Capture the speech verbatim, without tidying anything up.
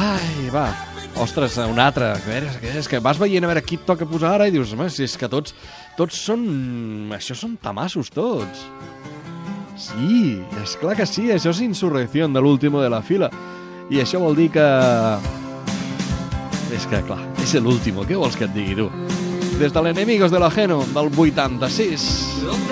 Ai, va. Ostres, un altre. És que vas veient a veure qui et toca posar ara i dius, home, si és que tots, tots són... Això són tamassos, tots. Sí, és clar que sí, això és Insurrecció de l'último de la fila. I això vol dir que... És que, clar, és l'último, què vols que et digui, tu? Des de l'Enemigos de l'Ajeno, del vuitanta-sis.